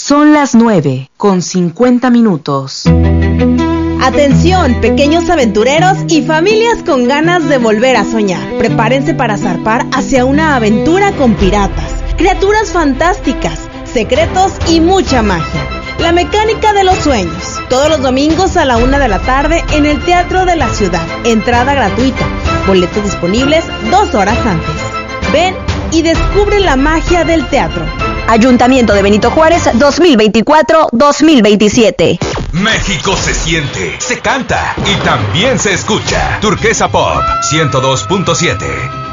Son las 9:50. Atención, pequeños aventureros y familias con ganas de volver a soñar. Prepárense para zarpar hacia una aventura con piratas, criaturas fantásticas, secretos y mucha magia. La mecánica de los sueños. Todos los domingos a la 1 de la tarde en el Teatro de la Ciudad. Entrada gratuita. Boletos disponibles 2 horas antes. Ven y descubre la magia del teatro. Ayuntamiento de Benito Juárez 2024-2027. México se siente, se canta y también se escucha. Turquesa Pop 102.7.